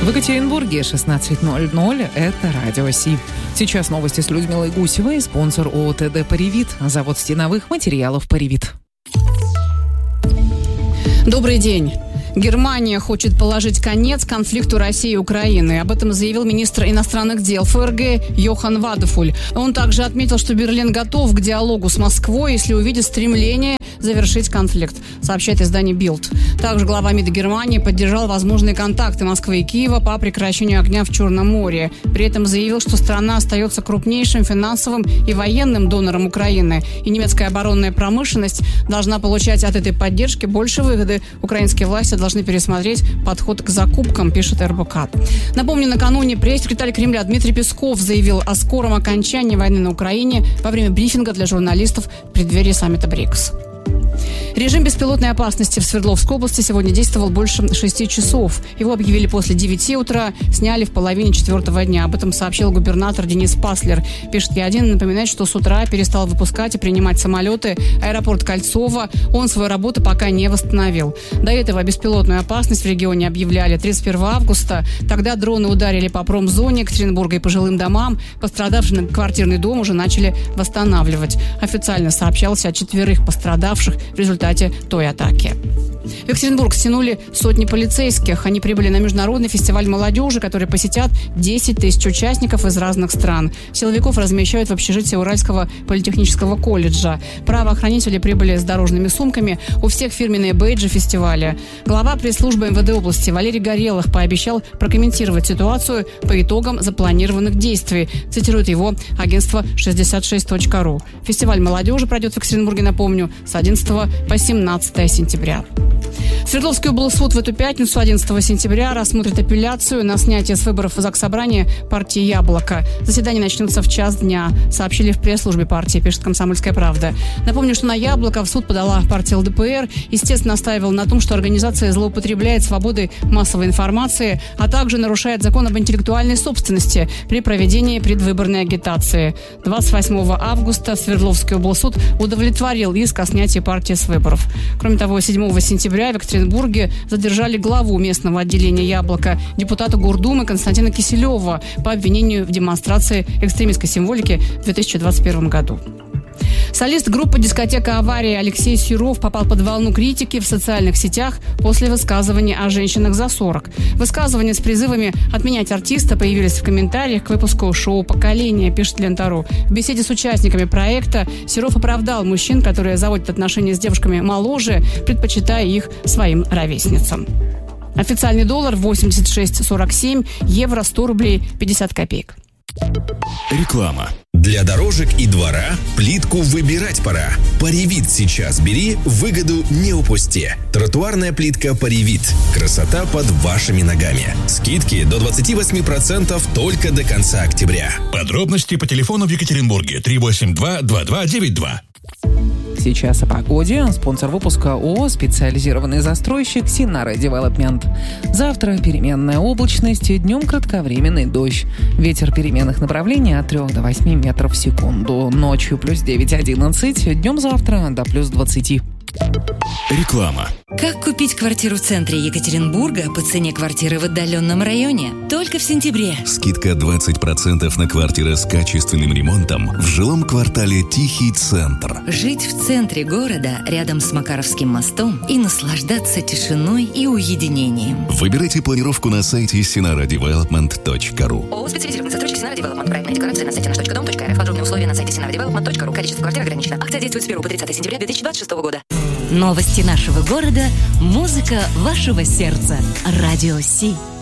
В Екатеринбурге 16:00. Это Радио Си. Сейчас новости с Людмилой Гусевой. Спонсор ООТ «Паривит». Завод стеновых материалов «Паривит». Добрый день. Германия хочет положить конец конфликту России и Украины. Об этом заявил министр иностранных дел ФРГ Йохан Вадефуль. Он также отметил, что Берлин готов к диалогу с Москвой, если увидит стремление завершить конфликт, сообщает издание Bild. Также глава МИДа Германии поддержал возможные контакты Москвы и Киева по прекращению огня в Черном море. При этом заявил, что страна остается крупнейшим финансовым и военным донором Украины, и немецкая оборонная промышленность должна получать от этой поддержки больше выгоды. Украинские власти должны пересмотреть подход к закупкам, пишет РБК. Напомню, накануне пресс-секретарь Кремля Дмитрий Песков заявил о скором окончании войны на Украине во время брифинга для журналистов в преддверии саммита БРИКС. Режим беспилотной опасности в Свердловской области сегодня действовал больше 6 часов. Его объявили после 9 утра, сняли в половине 4 дня. Об этом сообщил губернатор Денис Паслер. Пишет Е1, напоминает, что с утра перестал выпускать и принимать самолеты аэропорт Кольцово. Он свою работу пока не восстановил. До этого беспилотную опасность в регионе объявляли 31 августа. Тогда дроны ударили по промзоне Екатеринбурга и по жилым домам. Пострадавший квартирный дом уже начали восстанавливать. Официально сообщалось о 4 пострадавших в результате той атаки. В Екатеринбург стянули сотни полицейских. Они прибыли на международный фестиваль молодежи, который посетят 10 тысяч участников из разных стран. Силовиков размещают в общежитии Уральского политехнического колледжа. Правоохранители прибыли с дорожными сумками. У всех фирменные бейджи фестиваля. Глава пресс-службы МВД области Валерий Горелых пообещал прокомментировать ситуацию по итогам запланированных действий. Цитирует его агентство 66.ru. Фестиваль молодежи пройдет в Екатеринбурге, напомню, с 11 по 17 сентября. Свердловский облсуд в эту пятницу, 11 сентября, рассмотрит апелляцию на снятие с выборов в Заксобрание партии «Яблоко». Заседание начнется в час дня, сообщили в пресс-службе партии, пишет «Комсомольская правда». Напомню, что на «Яблоко» в суд подала партия ЛДПР. Естественно, настаивал на том, что организация злоупотребляет свободой массовой информации, а также нарушает закон об интеллектуальной собственности при проведении предвыборной агитации. 28 августа Свердловский облсуд удовлетворил иск о снятии партии с выборов. Кроме того, 7 сентября в Екатеринбурге задержали главу местного отделения «Яблоко», депутата Гордумы Константина Киселева по обвинению в демонстрации экстремистской символики в 2021 году. Солист группы «Дискотека Авария» Алексей Серов попал под волну критики в социальных сетях после высказывания о женщинах за 40. Высказывания с призывами отменять артиста появились в комментариях к выпуску шоу «Поколение», пишет Лента.ру. В беседе с участниками проекта Серов оправдал мужчин, которые заводят отношения с девушками моложе, предпочитая их своим ровесницам. Официальный доллар 86,47, евро 100 рублей 50 копеек. Реклама. Для дорожек и двора плитку выбирать пора. Паривит сейчас бери, выгоду не упусти. Тротуарная плитка Паривит. Красота под вашими ногами. Скидки до 28% только до конца октября. Подробности по телефону в Екатеринбурге 382-2292. Сейчас о погоде. Спонсор выпуска ООО «Специализированный застройщик» Синара Девелопмент. Завтра переменная облачность, днем кратковременный дождь. Ветер переменных направлений от 3 до 8 метров в секунду. Ночью плюс 9-11, днем завтра до плюс 20. Реклама. Как купить квартиру в центре Екатеринбурга по цене квартиры в отдаленном районе? Только в сентябре. Скидка 20% на квартиры с качественным ремонтом в жилом квартале «Тихий центр». Жить в центре города, рядом с Макаровским мостом, и наслаждаться тишиной и уединением. Выбирайте планировку на сайте sinaradevelopment.ru. ООО «Специализированный застройщик Синара Девелопмент». Проектная декорация на сайте nаш.дом.рф. Подробные условия на сайте sinaradevelopment.ru. Количество квартир ограничено. Акция действует с 1 по 30 сентября 2026 года. Новости нашего города, музыка вашего сердца. Радио Си.